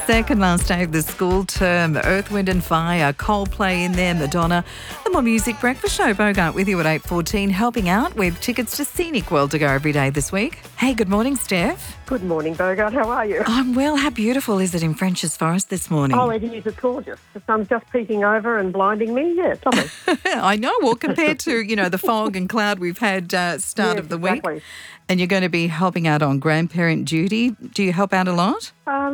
Second last day of the school term. Earth, Wind and Fire, Coldplay in there, Madonna. The More Music Breakfast Show. Bogart with you at 8:14, helping out with tickets to Scenic World to go every day this week. Hey, good morning, Steph. Good morning, Bogart. How are you? I'm well. How beautiful is it in French's Forest this morning? Oh, it is. It's gorgeous. The sun's just peeking over and blinding me. Yeah, it's lovely. I know. Well, compared to, the fog and cloud we've had start of the exactly. week. And you're going to be helping out on grandparent duty. Do you help out a lot?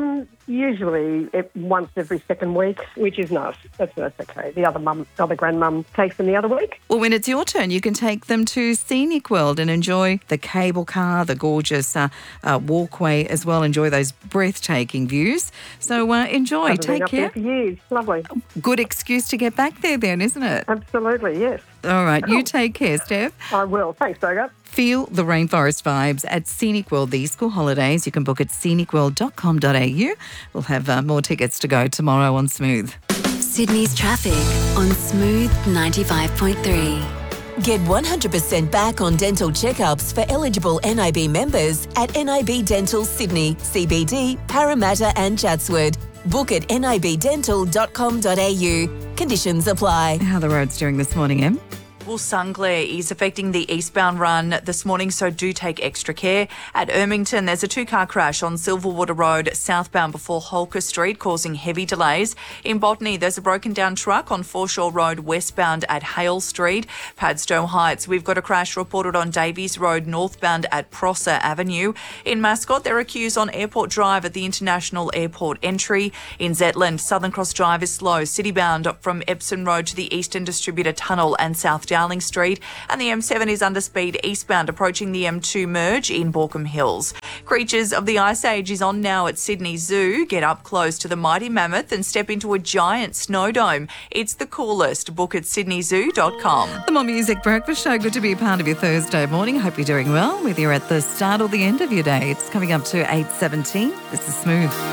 Usually once every second week, which is nice. That's okay. The other grandmum takes them the other week. Well, when it's your turn, you can take them to Scenic World and enjoy the cable car, the gorgeous walkway as well. Enjoy those breathtaking views. So enjoy. Haven't been Take up there care. for years. Lovely. Good excuse to get back there then, isn't it? Absolutely, yes. All right. You take care, Steph. I will. Thanks, Bogart. Feel the rainforest vibes at Scenic World these school holidays. You can book at scenicworld.com.au. We'll have more tickets to go tomorrow on Smooth. Sydney's traffic on Smooth 95.3. Get 100% back on dental checkups for eligible NIB members at NIB Dental Sydney, CBD, Parramatta and Chatswood. Book at nibdental.com.au. Conditions apply. How are the roads doing this morning, Em? Well, sun glare is affecting the eastbound run this morning, so do take extra care. At Ermington, there's a two-car crash on Silverwater Road, southbound before Holker Street, causing heavy delays. In Botany, there's a broken-down truck on Foreshore Road, westbound at Hale Street. Padstow Heights, we've got a crash reported on Davies Road, northbound at Prosser Avenue. In Mascot, there are queues on Airport Drive at the International Airport entry. In Zetland, Southern Cross Drive is slow, citybound from Epsom Road to the Eastern Distributor Tunnel and South Darling Street, and the M7 is under speed eastbound approaching the M2 merge in Borkham Hills. Creatures of the Ice Age is on now at Sydney Zoo. Get up close to the mighty mammoth and step into a giant snow dome. It's the coolest. Book at sydneyzoo.com. The More Music Breakfast Show. Good to be a part of your Thursday morning. Hope you're doing well, whether you're at the start or the end of your day. It's coming up to 8:17. This is Smooth.